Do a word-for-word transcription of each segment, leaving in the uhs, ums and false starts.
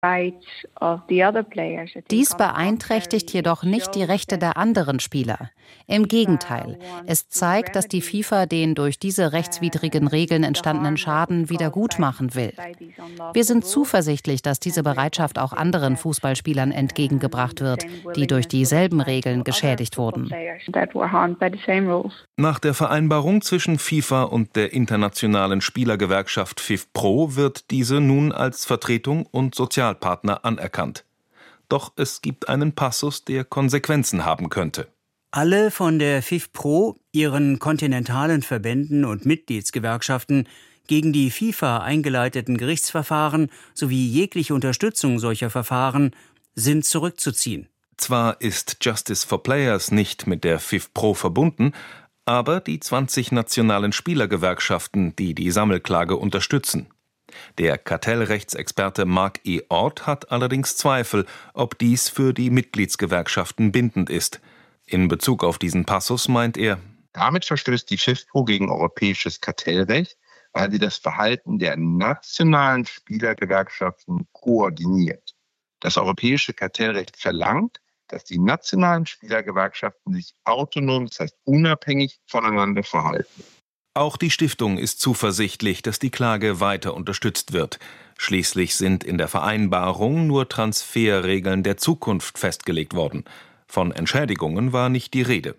Dies beeinträchtigt jedoch nicht die Rechte der anderen Spieler. Im Gegenteil, es zeigt, dass die FIFA den durch diese rechtswidrigen Regeln entstandenen Schaden wieder gutmachen will. Wir sind zuversichtlich, dass diese Bereitschaft auch anderen Fußballspielern entgegengebracht wird, die durch dieselben Regeln geschädigt wurden. Nach der Vereinbarung zwischen FIFA und der internationalen Spielergewerkschaft FIFPro wird diese nun als Vertretung und Sozialpartner anerkannt. Doch es gibt einen Passus, der Konsequenzen haben könnte. Alle von der FIFPro, ihren kontinentalen Verbänden und Mitgliedsgewerkschaften gegen die FIFA eingeleiteten Gerichtsverfahren sowie jegliche Unterstützung solcher Verfahren sind zurückzuziehen. Zwar ist Justice for Players nicht mit der FIFPro verbunden, aber die zwanzig nationalen Spielergewerkschaften, die die Sammelklage unterstützen. Der Kartellrechtsexperte Mark E. Ord hat allerdings Zweifel, ob dies für die Mitgliedsgewerkschaften bindend ist. In Bezug auf diesen Passus meint er: Damit verstößt die FIFPro gegen europäisches Kartellrecht, weil sie das Verhalten der nationalen Spielergewerkschaften koordiniert. Das europäische Kartellrecht verlangt, dass die nationalen Spielergewerkschaften sich autonom, das heißt unabhängig voneinander verhalten. Auch die Stiftung ist zuversichtlich, dass die Klage weiter unterstützt wird. Schließlich sind in der Vereinbarung nur Transferregeln der Zukunft festgelegt worden. Von Entschädigungen war nicht die Rede.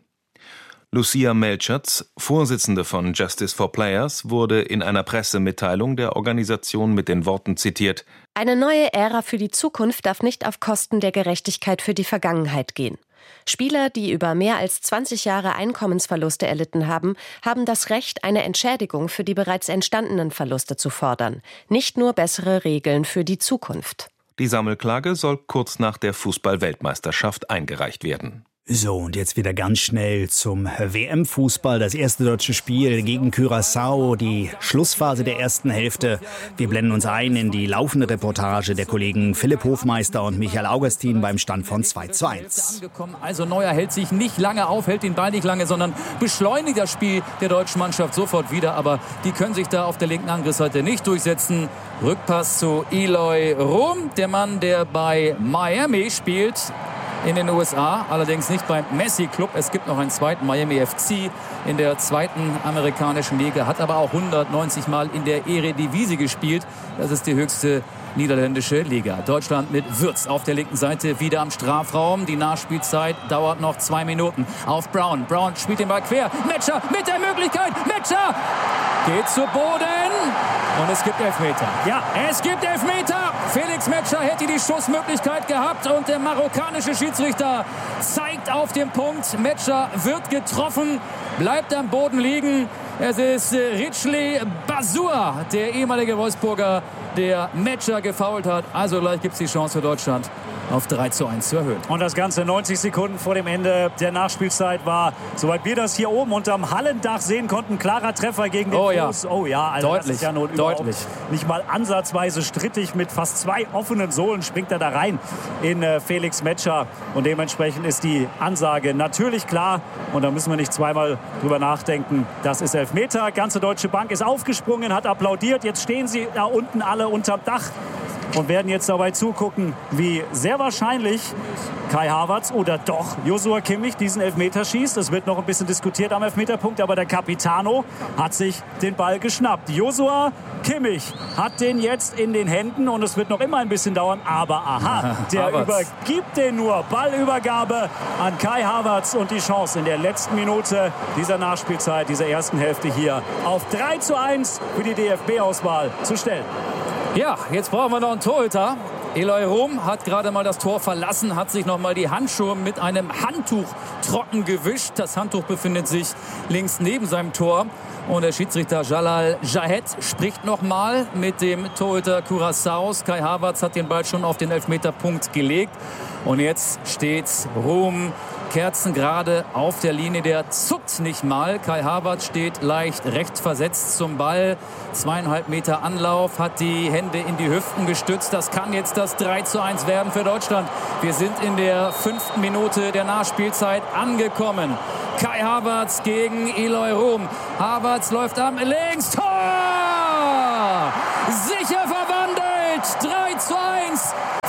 Lucia Melchertz, Vorsitzende von Justice for Players, wurde in einer Pressemitteilung der Organisation mit den Worten zitiert: Eine neue Ära für die Zukunft darf nicht auf Kosten der Gerechtigkeit für die Vergangenheit gehen. Spieler, die über mehr als zwanzig Jahre Einkommensverluste erlitten haben, haben das Recht, eine Entschädigung für die bereits entstandenen Verluste zu fordern, nicht nur bessere Regeln für die Zukunft. Die Sammelklage soll kurz nach der Fußball-Weltmeisterschaft eingereicht werden. So, und jetzt wieder ganz schnell zum W M-Fußball. Das erste deutsche Spiel gegen Curaçao, die Schlussphase der ersten Hälfte. Wir blenden uns ein in die laufende Reportage der Kollegen Philipp Hofmeister und Michael Augustin beim Stand von zwei zu eins. Also Neuer hält sich nicht lange auf, hält den Ball nicht lange, sondern beschleunigt das Spiel der deutschen Mannschaft sofort wieder. Aber die können sich da auf der linken Angriffsseite nicht durchsetzen. Rückpass zu Eloy Room, der Mann, der bei Miami spielt in den U S A, allerdings nicht beim Messi-Club. Es gibt noch einen zweiten, Miami F C, in der zweiten amerikanischen Liga, hat aber auch hundertneunzig Mal in der Eredivisie gespielt. Das ist die höchste niederländische Liga. Deutschland mit Würz auf der linken Seite, wieder am Strafraum. Die Nachspielzeit dauert noch zwei Minuten. Auf Brown. Brown spielt den Ball quer. Metscher mit der Möglichkeit. Metscher geht zu Boden. Und es gibt Elfmeter. Ja, es gibt Elfmeter. Felix Metscher hätte die Schussmöglichkeit gehabt. Und der marokkanische Schiedsrichter zeigt auf den Punkt. Metscher wird getroffen, bleibt am Boden liegen. Es ist Ridgely Basur, der ehemalige Wolfsburger, der Metscher gefoult hat. Also gleich gibt es die Chance für Deutschland, auf drei zu eins zu erhöhen. Und das Ganze neunzig Sekunden vor dem Ende der Nachspielzeit war, soweit wir das hier oben unterm Hallendach sehen konnten, klarer Treffer gegen den oh, Fuß. Ja. Oh ja, also deutlich, das ist ja nun deutlich. Nicht mal ansatzweise strittig. Mit fast zwei offenen Sohlen springt er da rein in äh, Felix Metscher. Und dementsprechend ist die Ansage natürlich klar. Und da müssen wir nicht zweimal drüber nachdenken. Das ist Elfmeter. Ganze Deutsche Bank ist aufgesprungen, hat applaudiert. Jetzt stehen sie da unten alle unterm Dach und werden jetzt dabei zugucken, wie sehr wahrscheinlich Kai Havertz oder doch Joshua Kimmich diesen Elfmeter schießt. Es wird noch ein bisschen diskutiert am Elfmeterpunkt, aber der Capitano hat sich den Ball geschnappt. Joshua Kimmich hat den jetzt in den Händen und es wird noch immer ein bisschen dauern, aber aha, der übergibt den nur. Ballübergabe an Kai Havertz und die Chance in der letzten Minute dieser Nachspielzeit, dieser ersten Hälfte hier auf drei zu eins für die D F B-Auswahl zu stellen. Ja, jetzt brauchen wir noch einen Torhüter. Eloy Room hat gerade mal das Tor verlassen, hat sich noch mal die Handschuhe mit einem Handtuch trocken gewischt. Das Handtuch befindet sich links neben seinem Tor. Und der Schiedsrichter Jalal Jahed spricht noch mal mit dem Torhüter Curaçaos. Kai Havertz hat den Ball schon auf den Elfmeterpunkt gelegt. Und jetzt steht Room kerzengerade auf der Linie, der zuckt nicht mal. Kai Havertz steht leicht rechts versetzt zum Ball. Zweieinhalb Meter Anlauf, hat die Hände in die Hüften gestützt. Das kann jetzt das drei zu eins werden für Deutschland. Wir sind in der fünften Minute der Nachspielzeit angekommen. Kai Havertz gegen Eloy Room. Havertz läuft am links. Tor! Sicher verwandelt. drei zu eins.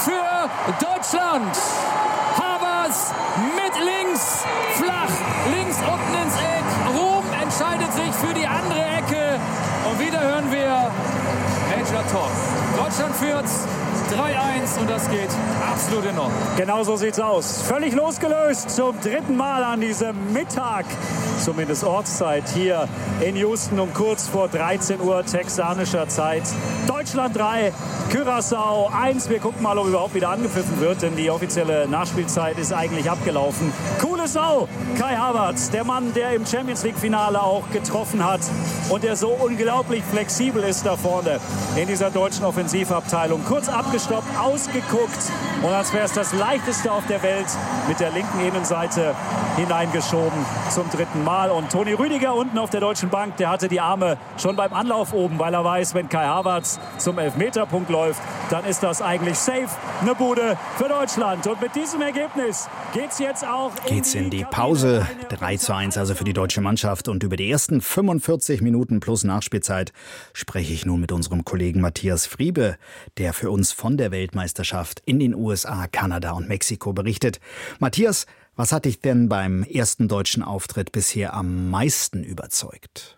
Deutschland. Havertz mit links, flach, links unten ins Eck. Ruhm entscheidet sich für die andere Ecke. Und wieder hören wir Major Tom. Deutschland führt drei eins und das geht absolut in Ordnung. Genau so sieht's aus. Völlig losgelöst zum dritten Mal an diesem Mittag, zumindest Ortszeit hier in Houston um kurz vor dreizehn Uhr texanischer Zeit. Deutschland drei, Curaçao eins. Wir gucken mal, ob überhaupt wieder angepfiffen wird, denn die offizielle Nachspielzeit ist eigentlich abgelaufen. Coole Sau, Kai Havertz, der Mann, der im Champions-League-Finale auch getroffen hat und der so unglaublich flexibel ist da vorne in dieser deutschen Offensivabteilung. Kurz abgestoppt, ausgeguckt und als wäre es das Leichteste auf der Welt mit der linken Innenseite hineingeschoben zum dritten Mal. Und Toni Rüdiger unten auf der deutschen Bank, der hatte die Arme schon beim Anlauf oben, weil er weiß, wenn Kai Havertz zum Elfmeterpunkt läuft, dann ist das eigentlich safe eine Bude für Deutschland. Und mit diesem Ergebnis geht's jetzt auch in geht's in die, die Pause. drei zu eins also für die deutsche Mannschaft. Und über die ersten fünfundvierzig Minuten plus Nachspielzeit spreche ich nun mit unserem Kollegen Matthias Friebe, der für uns von der Weltmeisterschaft in den U S A, Kanada und Mexiko berichtet. Matthias, was hat dich denn beim ersten deutschen Auftritt bisher am meisten überzeugt?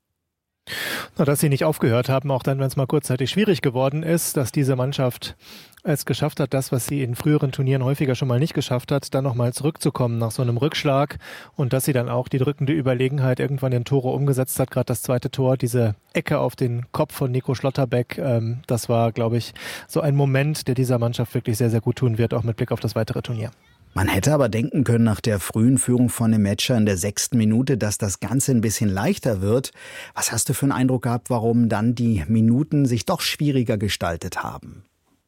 Na, dass sie nicht aufgehört haben, auch dann, wenn es mal kurzzeitig schwierig geworden ist, dass diese Mannschaft es geschafft hat, das, was sie in früheren Turnieren häufiger schon mal nicht geschafft hat, dann nochmal zurückzukommen nach so einem Rückschlag und dass sie dann auch die drückende Überlegenheit irgendwann in Tore umgesetzt hat. Gerade das zweite Tor, diese Ecke auf den Kopf von Nico Schlotterbeck, ähm, das war, glaube ich, so ein Moment, der dieser Mannschaft wirklich sehr, sehr gut tun wird, auch mit Blick auf das weitere Turnier. Man hätte aber denken können nach der frühen Führung von dem Matcher in der sechsten Minute, dass das Ganze ein bisschen leichter wird. Was hast du für einen Eindruck gehabt, warum dann die Minuten sich doch schwieriger gestaltet haben?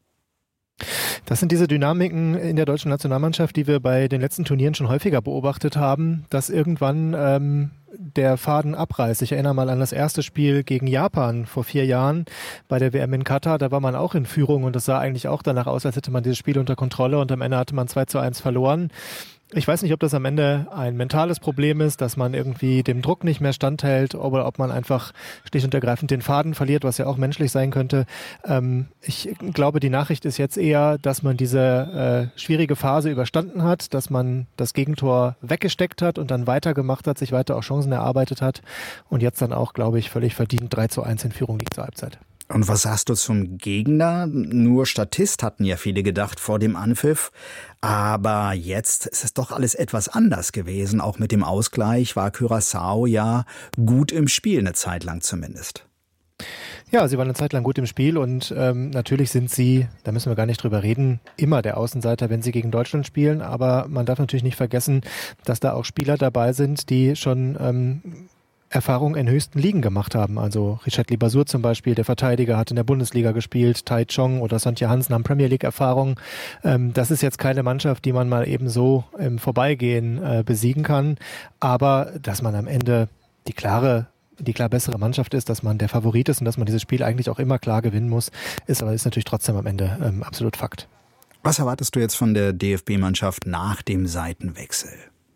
Das sind diese Dynamiken in der deutschen Nationalmannschaft, die wir bei den letzten Turnieren schon häufiger beobachtet haben, dass irgendwann ähm, der Faden abreißt. Ich erinnere mal an das erste Spiel gegen Japan vor vier Jahren bei der W M in Katar. Da war man auch in Führung und es sah eigentlich auch danach aus, als hätte man dieses Spiel unter Kontrolle und am Ende hatte man zwei zu eins verloren. Ich weiß nicht, ob das am Ende ein mentales Problem ist, dass man irgendwie dem Druck nicht mehr standhält oder ob man einfach schlicht und ergreifend den Faden verliert, was ja auch menschlich sein könnte. Ähm, ich glaube, die Nachricht ist jetzt eher, dass man diese äh, schwierige Phase überstanden hat, dass man das Gegentor weggesteckt hat und dann weitergemacht hat, sich weiter auch Chancen erarbeitet hat und jetzt dann auch, glaube ich, völlig verdient drei zu eins in Führung liegt zur Halbzeit. Und was sagst du zum Gegner? Nur Statist hatten ja viele gedacht vor dem Anpfiff. Aber jetzt ist es doch alles etwas anders gewesen. Auch mit dem Ausgleich war Curaçao ja gut im Spiel, eine Zeit lang zumindest. Ja, sie waren eine Zeit lang gut im Spiel und ähm, natürlich sind sie, da müssen wir gar nicht drüber reden, immer der Außenseiter, wenn sie gegen Deutschland spielen. Aber man darf natürlich nicht vergessen, dass da auch Spieler dabei sind, die schon ähm, Erfahrung in höchsten Ligen gemacht haben. Also Richard Libasur zum Beispiel, der Verteidiger, hat in der Bundesliga gespielt, Tai Chong oder Sonja Hansen haben Premier League Erfahrung. Ähm, das ist jetzt keine Mannschaft, die man mal eben so im Vorbeigehen äh, besiegen kann. Aber dass man am Ende die klare die klar bessere Mannschaft ist, dass man der Favorit ist und dass man dieses Spiel eigentlich auch immer klar gewinnen muss, ist aber ist natürlich trotzdem am Ende ähm, absolut Fakt. Was erwartest du jetzt von der D F B-Mannschaft nach dem Seitenwechsel?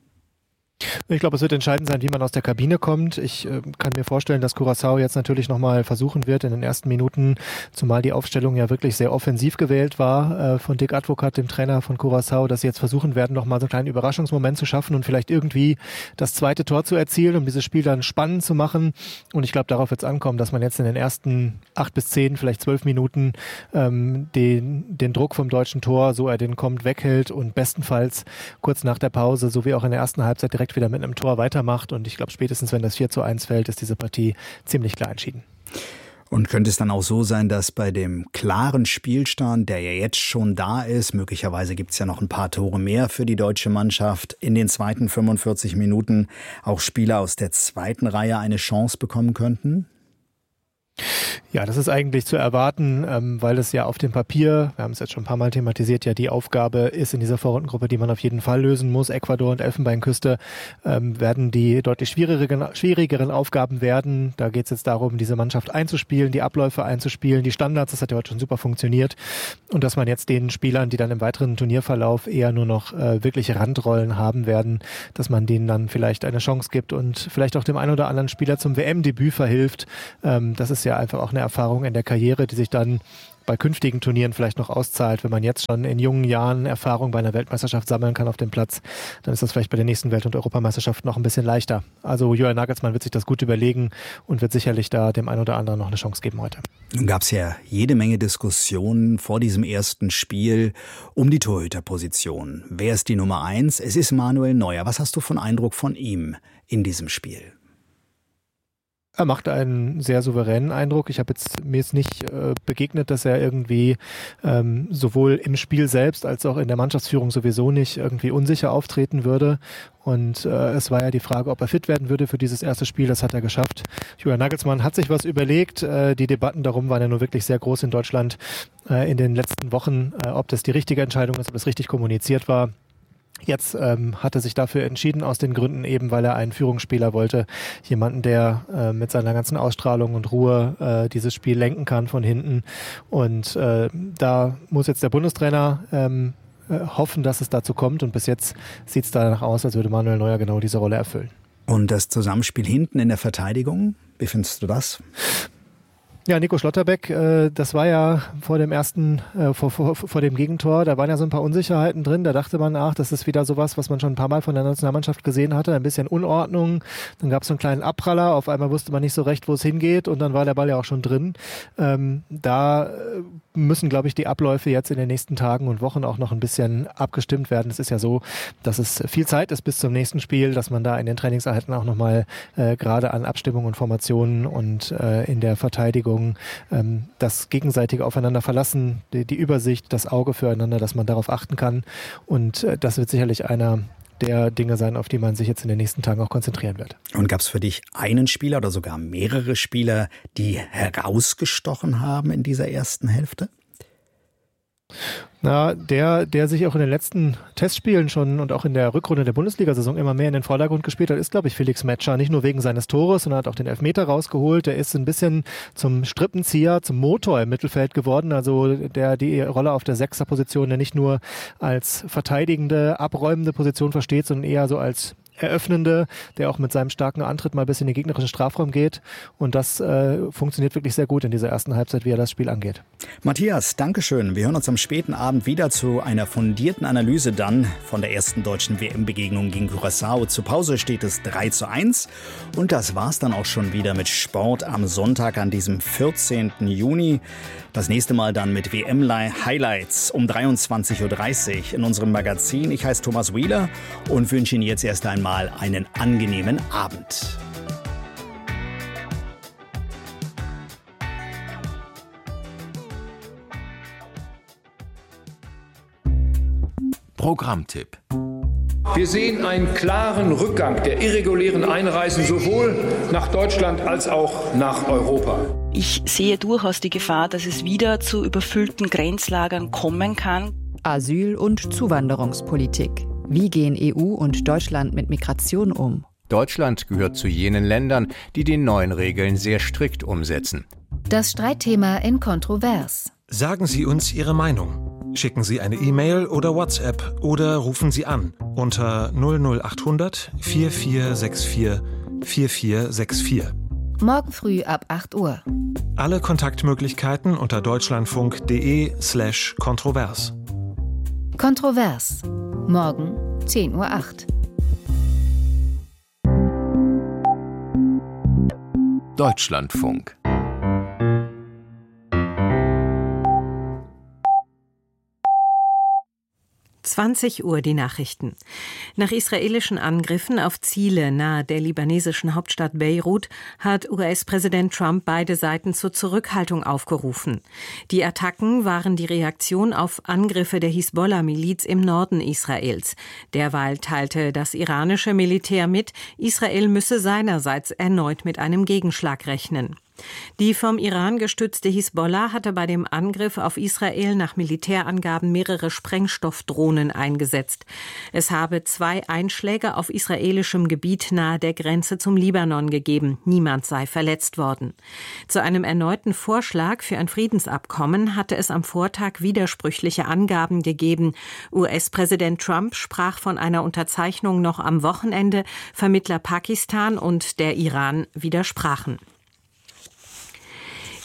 Ich glaube, es wird entscheidend sein, wie man aus der Kabine kommt. Ich äh, kann mir vorstellen, dass Curaçao jetzt natürlich nochmal versuchen wird in den ersten Minuten, zumal die Aufstellung ja wirklich sehr offensiv gewählt war äh, von Dick Advocat, dem Trainer von Curaçao, dass sie jetzt versuchen werden, nochmal so einen kleinen Überraschungsmoment zu schaffen und vielleicht irgendwie das zweite Tor zu erzielen, um dieses Spiel dann spannend zu machen. Und ich glaube, darauf wird es ankommen, dass man jetzt in den ersten acht bis zehn, vielleicht zwölf Minuten ähm, den, den Druck vom deutschen Tor, so er den kommt, weghält und bestenfalls kurz nach der Pause, so wie auch in der ersten Halbzeit, direkt wieder mit einem Tor weitermacht. Und ich glaube, spätestens wenn das vier zu eins fällt, ist diese Partie ziemlich klar entschieden. Und könnte es dann auch so sein, dass bei dem klaren Spielstand, der ja jetzt schon da ist, möglicherweise gibt es ja noch ein paar Tore mehr für die deutsche Mannschaft, in den zweiten fünfundvierzig Minuten auch Spieler aus der zweiten Reihe eine Chance bekommen könnten? Ja, das ist eigentlich zu erwarten, ähm, weil es ja auf dem Papier, wir haben es jetzt schon ein paar Mal thematisiert, ja die Aufgabe ist in dieser Vorrundengruppe, die man auf jeden Fall lösen muss. Ecuador und Elfenbeinküste ähm, werden die deutlich schwierigeren, schwierigeren Aufgaben werden. Da geht es jetzt darum, diese Mannschaft einzuspielen, die Abläufe einzuspielen, die Standards, das hat ja heute schon super funktioniert. Und dass man jetzt den Spielern, die dann im weiteren Turnierverlauf eher nur noch äh, wirkliche Randrollen haben werden, dass man denen dann vielleicht eine Chance gibt und vielleicht auch dem einen oder anderen Spieler zum W M-Debüt verhilft. Ähm, das ist ja einfach auch eine Erfahrung in der Karriere, die sich dann bei künftigen Turnieren vielleicht noch auszahlt. Wenn man jetzt schon in jungen Jahren Erfahrung bei einer Weltmeisterschaft sammeln kann auf dem Platz, dann ist das vielleicht bei der nächsten Welt- und Europameisterschaft noch ein bisschen leichter. Also Julian Nagelsmann wird sich das gut überlegen und wird sicherlich da dem einen oder anderen noch eine Chance geben heute. Nun gab es ja jede Menge Diskussionen vor diesem ersten Spiel um die Torhüterposition. Wer ist die Nummer eins? Es ist Manuel Neuer. Was hast du für einen Eindruck von ihm in diesem Spiel? Er macht einen sehr souveränen Eindruck. Ich habe jetzt mir jetzt nicht äh, begegnet, dass er irgendwie ähm, sowohl im Spiel selbst als auch in der Mannschaftsführung sowieso nicht irgendwie unsicher auftreten würde. Und äh, es war ja die Frage, ob er fit werden würde für dieses erste Spiel. Das hat er geschafft. Julian Nagelsmann hat sich was überlegt. Äh, die Debatten darum waren ja nur wirklich sehr groß in Deutschland äh, in den letzten Wochen, äh, ob das die richtige Entscheidung ist, ob das richtig kommuniziert war. Jetzt ähm, hat er sich dafür entschieden, aus den Gründen eben, weil er einen Führungsspieler wollte. Jemanden, der äh, mit seiner ganzen Ausstrahlung und Ruhe äh, dieses Spiel lenken kann von hinten. Und äh, da muss jetzt der Bundestrainer ähm, äh, hoffen, dass es dazu kommt. Und bis jetzt sieht es danach aus, als würde Manuel Neuer genau diese Rolle erfüllen. Und das Zusammenspiel hinten in der Verteidigung, wie findest du das? Ja, Nico Schlotterbeck, äh, das war ja vor dem ersten, äh, vor, vor, vor dem Gegentor, da waren ja so ein paar Unsicherheiten drin. Da dachte man, ach, das ist wieder sowas, was man schon ein paar Mal von der Nationalmannschaft gesehen hatte. Ein bisschen Unordnung. Dann gab es so einen kleinen Abpraller. Auf einmal wusste man nicht so recht, wo es hingeht. Und dann war der Ball ja auch schon drin. Ähm, da müssen, glaube ich, die Abläufe jetzt in den nächsten Tagen und Wochen auch noch ein bisschen abgestimmt werden. Es ist ja so, dass es viel Zeit ist bis zum nächsten Spiel, dass man da in den Trainingseinheiten auch nochmal äh, gerade an Abstimmung und Formationen und äh, in der Verteidigung ähm, das gegenseitige Aufeinander verlassen, die, die Übersicht, das Auge füreinander, dass man darauf achten kann. Und äh, das wird sicherlich einer der Dinge sein, auf die man sich jetzt in den nächsten Tagen auch konzentrieren wird. Und gab es für dich einen Spieler oder sogar mehrere Spieler, die herausgestochen haben in dieser ersten Hälfte? Na, der, der sich auch in den letzten Testspielen schon und auch in der Rückrunde der Bundesliga-Saison immer mehr in den Vordergrund gespielt hat, ist, glaube ich, Felix Metscher. Nicht nur wegen seines Tores, sondern hat auch den Elfmeter rausgeholt. Der ist ein bisschen zum Strippenzieher, zum Motor im Mittelfeld geworden. Also der die Rolle auf der Sechser-Position, der nicht nur als verteidigende, abräumende Position versteht, sondern eher so als Eröffnende, der auch mit seinem starken Antritt mal bis in den gegnerischen Strafraum geht. Und das äh, funktioniert wirklich sehr gut in dieser ersten Halbzeit, wie er das Spiel angeht. Matthias, Dankeschön. Wir hören uns am späten Abend wieder zu einer fundierten Analyse dann von der ersten deutschen W M-Begegnung gegen Curaçao. Zur Pause steht es drei zu eins. Und das war's dann auch schon wieder mit Sport am Sonntag an diesem vierzehnten Juni. Das nächste Mal dann mit W M-Highlights um dreiundzwanzig Uhr dreißig in unserem Magazin. Ich heiße Thomas Wheeler und wünsche Ihnen jetzt erst einmal einen angenehmen Abend. Programmtipp. Wir sehen einen klaren Rückgang der irregulären Einreisen sowohl nach Deutschland als auch nach Europa. Ich sehe durchaus die Gefahr, dass es wieder zu überfüllten Grenzlagern kommen kann. Asyl- und Zuwanderungspolitik. Wie gehen E U und Deutschland mit Migration um? Deutschland gehört zu jenen Ländern, die die neuen Regeln sehr strikt umsetzen. Das Streitthema in Kontrovers. Sagen Sie uns Ihre Meinung. Schicken Sie eine E-Mail oder WhatsApp oder rufen Sie an unter null null acht hundert vier vier sechs vier vier vier sechs vier. Morgen früh ab acht Uhr. Alle Kontaktmöglichkeiten unter deutschlandfunk.de slash kontrovers. Kontrovers. Morgen zehn Uhr acht. Deutschlandfunk. zwanzig Uhr die Nachrichten. Nach israelischen Angriffen auf Ziele nahe der libanesischen Hauptstadt Beirut hat U S-Präsident Trump beide Seiten zur Zurückhaltung aufgerufen. Die Attacken waren die Reaktion auf Angriffe der Hisbollah-Miliz im Norden Israels. Derweil teilte das iranische Militär mit, Israel müsse seinerseits erneut mit einem Gegenschlag rechnen. Die vom Iran gestützte Hisbollah hatte bei dem Angriff auf Israel nach Militärangaben mehrere Sprengstoffdrohnen eingesetzt. Es habe zwei Einschläge auf israelischem Gebiet nahe der Grenze zum Libanon gegeben. Niemand sei verletzt worden. Zu einem erneuten Vorschlag für ein Friedensabkommen hatte es am Vortag widersprüchliche Angaben gegeben. U S-Präsident Trump sprach von einer Unterzeichnung noch am Wochenende. Vermittler Pakistan und der Iran widersprachen.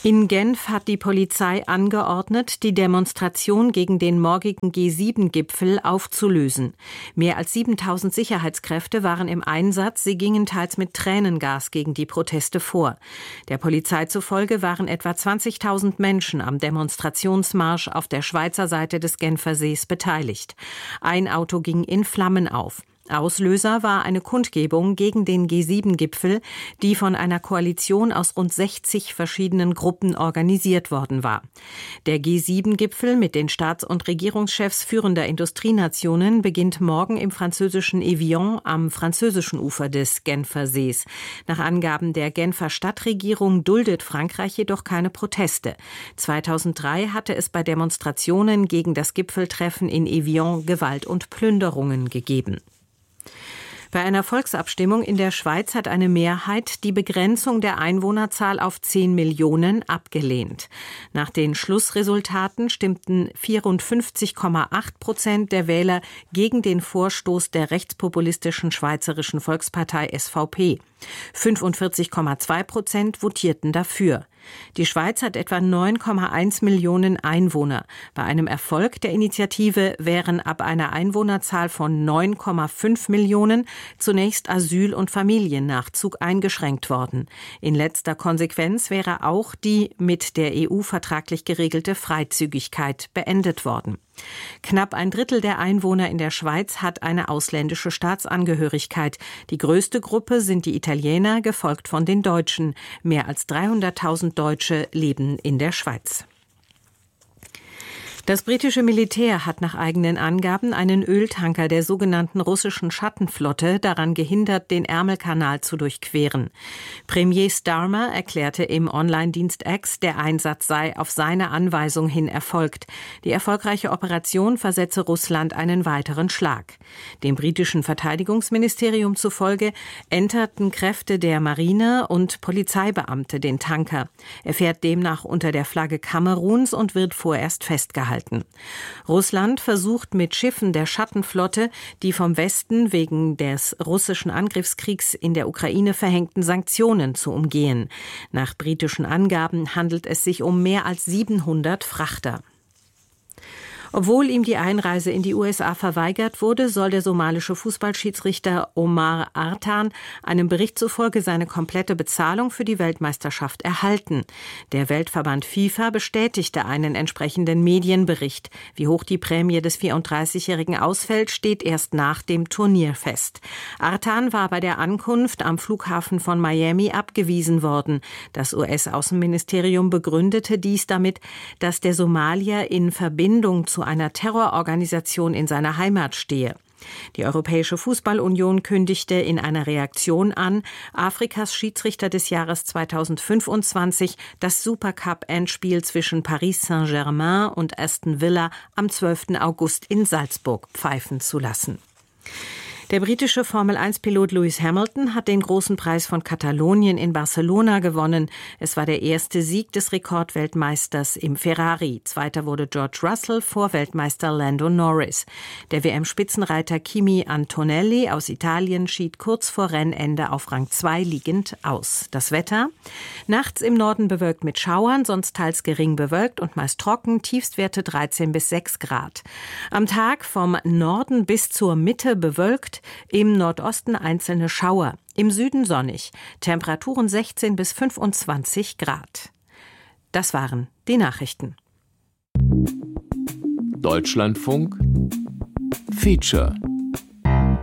In Genf hat die Polizei angeordnet, die Demonstration gegen den morgigen G sieben Gipfel aufzulösen. Mehr als siebentausend Sicherheitskräfte waren im Einsatz. Sie gingen teils mit Tränengas gegen die Proteste vor. Der Polizei zufolge waren etwa zwanzigtausend Menschen am Demonstrationsmarsch auf der Schweizer Seite des Genfer Sees beteiligt. Ein Auto ging in Flammen auf. Auslöser war eine Kundgebung gegen den G sieben Gipfel, die von einer Koalition aus rund sechzig verschiedenen Gruppen organisiert worden war. Der G sieben Gipfel mit den Staats- und Regierungschefs führender Industrienationen beginnt morgen im französischen Evian am französischen Ufer des Genfer Sees. Nach Angaben der Genfer Stadtregierung duldet Frankreich jedoch keine Proteste. zweitausenddrei hatte es bei Demonstrationen gegen das Gipfeltreffen in Evian Gewalt und Plünderungen gegeben. Bei einer Volksabstimmung in der Schweiz hat eine Mehrheit die Begrenzung der Einwohnerzahl auf zehn Millionen abgelehnt. Nach den Schlussresultaten stimmten vierundfünfzig Komma acht Prozent der Wähler gegen den Vorstoß der rechtspopulistischen Schweizerischen Volkspartei S V P. fünfundvierzig Komma zwei Prozent votierten dafür. Die Schweiz hat etwa neun Komma eins Millionen Einwohner. Bei einem Erfolg der Initiative wären ab einer Einwohnerzahl von neun Komma fünf Millionen zunächst Asyl- und Familiennachzug eingeschränkt worden. In letzter Konsequenz wäre auch die mit der E U vertraglich geregelte Freizügigkeit beendet worden. Knapp ein Drittel der Einwohner in der Schweiz hat eine ausländische Staatsangehörigkeit. Die größte Gruppe sind die Italiener, gefolgt von den Deutschen. Mehr als dreihunderttausend Deutsche leben in der Schweiz. Das britische Militär hat nach eigenen Angaben einen Öltanker der sogenannten russischen Schattenflotte daran gehindert, den Ärmelkanal zu durchqueren. Premier Starmer erklärte im Online-Dienst X, der Einsatz sei auf seine Anweisung hin erfolgt. Die erfolgreiche Operation versetze Russland einen weiteren Schlag. Dem britischen Verteidigungsministerium zufolge enterten Kräfte der Marine und Polizeibeamte den Tanker. Er fährt demnach unter der Flagge Kameruns und wird vorerst festgehalten. Russland versucht mit Schiffen der Schattenflotte, die vom Westen wegen des russischen Angriffskriegs in der Ukraine verhängten Sanktionen zu umgehen. Nach britischen Angaben handelt es sich um mehr als siebenhundert Frachter. Obwohl ihm die Einreise in die U S A verweigert wurde, soll der somalische Fußballschiedsrichter Omar Artan einem Bericht zufolge seine komplette Bezahlung für die Weltmeisterschaft erhalten. Der Weltverband FIFA bestätigte einen entsprechenden Medienbericht. Wie hoch die Prämie des vierunddreißigjährigen ausfällt, steht erst nach dem Turnier fest. Artan war bei der Ankunft am Flughafen von Miami abgewiesen worden. Das U S-Außenministerium begründete dies damit, dass der Somalier in Verbindung zu einer Terrororganisation in seiner Heimat stehe. Die Europäische Fußballunion kündigte in einer Reaktion an, Afrikas Schiedsrichter des Jahres zweitausendfünfundzwanzig das Supercup-Endspiel zwischen Paris Saint-Germain und Aston Villa am zwölften August in Salzburg pfeifen zu lassen. Der britische Formel eins Pilot Lewis Hamilton hat den großen Preis von Katalonien in Barcelona gewonnen. Es war der erste Sieg des Rekordweltmeisters im Ferrari. Zweiter wurde George Russell vor Weltmeister Lando Norris. Der W M-Spitzenreiter Kimi Antonelli aus Italien schied kurz vor Rennende auf Rang zwei liegend aus. Das Wetter? Nachts im Norden bewölkt mit Schauern, sonst teils gering bewölkt und meist trocken, Tiefstwerte dreizehn bis sechs Grad. Am Tag vom Norden bis zur Mitte bewölkt, im Nordosten einzelne Schauer, im Süden sonnig, Temperaturen sechzehn bis fünfundzwanzig Grad. Das waren die Nachrichten. Deutschlandfunk Feature